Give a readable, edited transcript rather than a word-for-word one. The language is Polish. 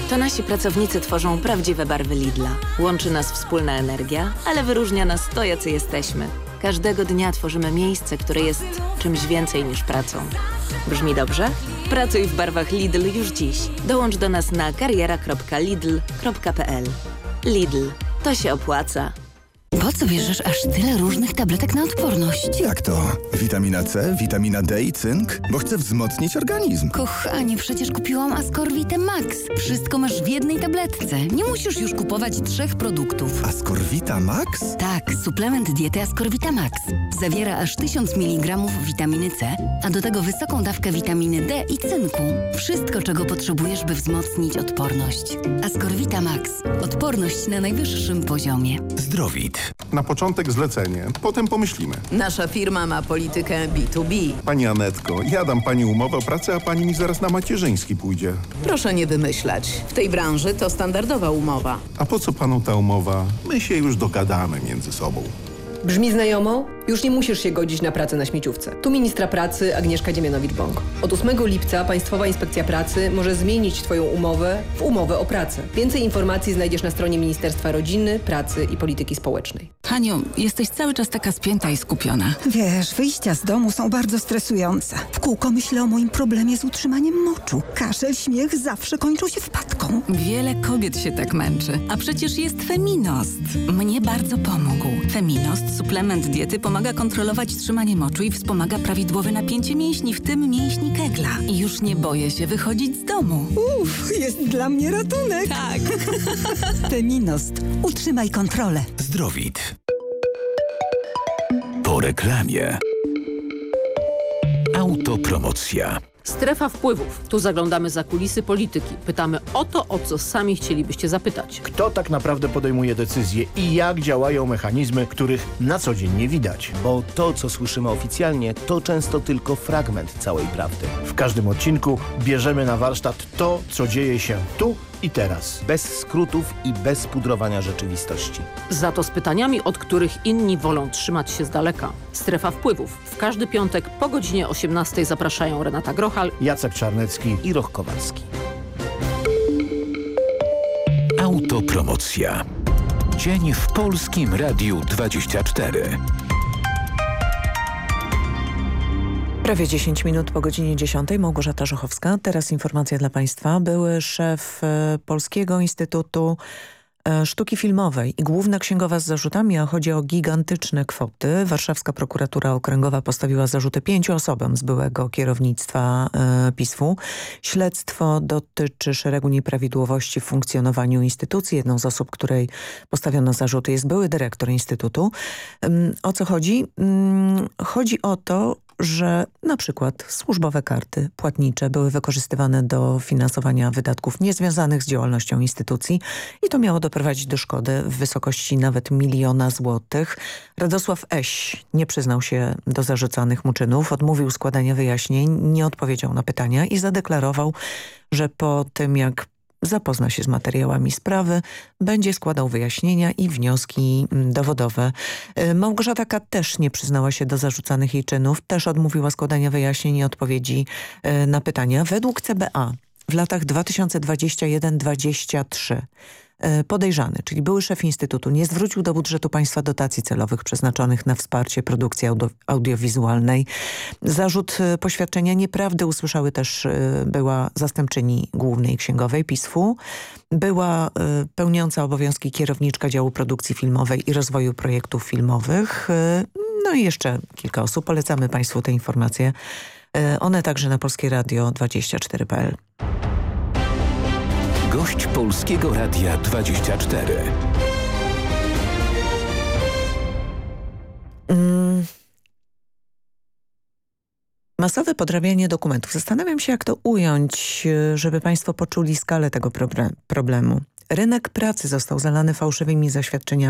To nasi pracownicy tworzą prawdziwe barwy Lidla. Łączy nas wspólna energia, ale wyróżnia nas to, jacy jesteśmy. Każdego dnia tworzymy miejsce, które jest czymś więcej niż pracą. Brzmi dobrze? Pracuj w barwach Lidl już dziś. Dołącz do nas na kariera.lidl.pl. Lidl. To się opłaca. Po co bierzesz aż tyle różnych tabletek na odporność? Jak to? Witamina C, witamina D i cynk? Bo chcę wzmocnić organizm. Kochanie, przecież kupiłam Ascorvite Max. Wszystko masz w jednej tabletce. Nie musisz już kupować 3 produktów. Ascorvita Max? Tak, suplement diety Ascorvita Max. Zawiera aż 1000 mg witaminy C, a do tego wysoką dawkę witaminy D i cynku. Wszystko, czego potrzebujesz, by wzmocnić odporność. Ascorvita Max. Odporność na najwyższym poziomie. Zdrowit. Na początek zlecenie, potem pomyślimy. Nasza firma ma politykę B2B. Pani Anetko, ja dam pani umowę o pracę, a pani mi zaraz na macierzyński pójdzie. Proszę nie wymyślać. W tej branży to standardowa umowa. A po co panu ta umowa? My się już dogadamy między sobą. Brzmi znajomo? Już nie musisz się godzić na pracę na śmieciówce. Tu ministra pracy Agnieszka Dziemianowicz-Bąk. Od 8 lipca Państwowa Inspekcja Pracy może zmienić Twoją umowę w umowę o pracę. Więcej informacji znajdziesz na stronie Ministerstwa Rodziny, Pracy i Polityki Społecznej. Haniu, jesteś cały czas taka spięta i skupiona. Wiesz, wyjścia z domu są bardzo stresujące. W kółko myślę o moim problemie z utrzymaniem moczu. Kaszel, śmiech zawsze kończą się wpadką. Wiele kobiet się tak męczy, a przecież jest Feminost. Mnie bardzo pomógł. Feminost, suplement diety, pomaga kontrolować trzymanie moczu i wspomaga prawidłowe napięcie mięśni, w tym mięśni Kegla. I już nie boję się wychodzić z domu. Jest dla mnie ratunek. Tak. Feminost. Utrzymaj kontrolę. Zdrowit. Po reklamie. Autopromocja. Strefa wpływów. Tu zaglądamy za kulisy polityki. Pytamy o to, o co sami chcielibyście zapytać. Kto tak naprawdę podejmuje decyzje i jak działają mechanizmy, których na co dzień nie widać? Bo to, co słyszymy oficjalnie, to często tylko fragment całej prawdy. W każdym odcinku bierzemy na warsztat to, co dzieje się tu i teraz. Bez skrótów i bez pudrowania rzeczywistości. Za to z pytaniami, od których inni wolą trzymać się z daleka. Strefa wpływów. W każdy piątek po godzinie 18 zapraszają Renata Grochal, Jacek Czarnecki i Roch Kowalski. Autopromocja. Dzień w Polskim Radiu 24. Prawie 10 minut po godzinie 10. Małgorzata Żochowska. Teraz informacja dla Państwa. Były szef Polskiego Instytutu Sztuki Filmowej i główna księgowa z zarzutami, a chodzi o gigantyczne kwoty. Warszawska prokuratura okręgowa postawiła zarzuty 5 osobom z byłego kierownictwa PiS-u. Śledztwo dotyczy szeregu nieprawidłowości w funkcjonowaniu instytucji. Jedną z osób, której postawiono zarzuty, jest były dyrektor instytutu. O co chodzi? Chodzi o to, że na przykład służbowe karty płatnicze były wykorzystywane do finansowania wydatków niezwiązanych z działalnością instytucji i to miało doprowadzić do szkody w wysokości nawet 1 000 000 złotych. Radosław Eś nie przyznał się do zarzucanych mu czynów, odmówił składania wyjaśnień, nie odpowiedział na pytania i zadeklarował, że po tym jak zapozna się z materiałami sprawy, będzie składał wyjaśnienia i wnioski dowodowe. Małgorzata K. też nie przyznała się do zarzucanych jej czynów, też odmówiła składania wyjaśnień i odpowiedzi na pytania. Według CBA w latach 2021-2023 podejrzany, czyli były szef Instytutu, nie zwrócił do budżetu państwa dotacji celowych przeznaczonych na wsparcie produkcji audiowizualnej. Zarzut poświadczenia nieprawdy usłyszały też była zastępczyni głównej księgowej PiS-u, była pełniąca obowiązki kierowniczka działu produkcji filmowej i rozwoju projektów filmowych. No i jeszcze kilka osób. Polecamy Państwu te informacje. One także na Polskie Radio 24.pl. Gość Polskiego Radia 24. Masowe podrabianie dokumentów. Zastanawiam się, jak to ująć, żeby Państwo poczuli skalę tego problemu. Rynek pracy został zalany fałszywymi zaświadczeniami